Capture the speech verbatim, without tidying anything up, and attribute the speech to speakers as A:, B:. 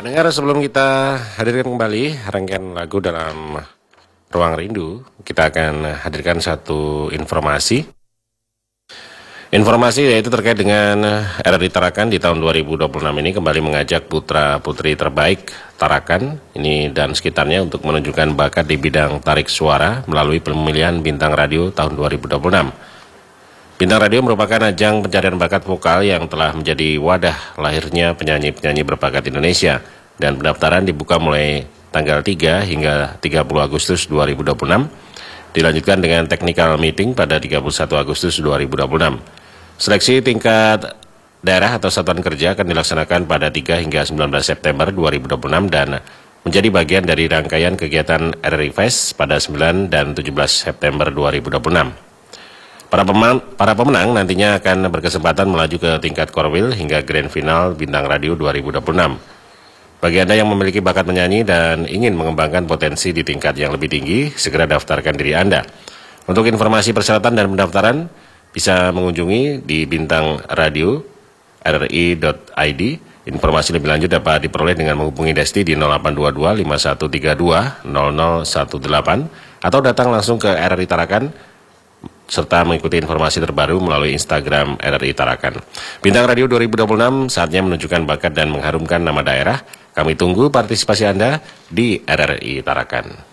A: Pendengar, sebelum kita hadirkan kembali rangkaian lagu dalam Ruang Rindu, kita akan hadirkan satu informasi. Informasi yaitu terkait dengan R R I Tarakan di tahun dua ribu dua puluh enam ini kembali mengajak putra-putri terbaik Tarakan ini dan sekitarnya untuk menunjukkan bakat di bidang tarik suara melalui pemilihan Bintang Radio tahun dua ribu dua puluh enam. Bintang Radio merupakan ajang pencarian bakat vokal yang telah menjadi wadah lahirnya penyanyi-penyanyi berbakat Indonesia, dan pendaftaran dibuka mulai tanggal tiga hingga tiga puluh Agustus dua ribu dua puluh enam, dilanjutkan dengan technical meeting pada tiga puluh satu Agustus dua ribu dua puluh enam. Seleksi tingkat daerah atau satuan kerja akan dilaksanakan pada tiga hingga sembilan belas September dua ribu dua puluh enam dan menjadi bagian dari rangkaian kegiatan R R I Fest pada sembilan dan tujuh belas September dua ribu dua puluh enam. Para pemenang, para pemenang nantinya akan berkesempatan melaju ke tingkat korwil hingga grand final Bintang Radio dua ribu dua puluh enam. Bagi Anda yang memiliki bakat menyanyi dan ingin mengembangkan potensi di tingkat yang lebih tinggi, segera daftarkan diri Anda. Untuk informasi persyaratan dan pendaftaran, bisa mengunjungi di bintang radio r r i dot i d. Informasi lebih lanjut dapat diperoleh dengan menghubungi Desti di nol delapan dua dua lima satu tiga dua nol nol satu delapan atau datang langsung ke R R I Tarakan serta mengikuti informasi terbaru melalui Instagram R R I Tarakan. Bintang Radio dua ribu dua puluh enam saatnya menunjukkan bakat dan mengharumkan nama daerah. Kami tunggu partisipasi Anda di R R I Tarakan.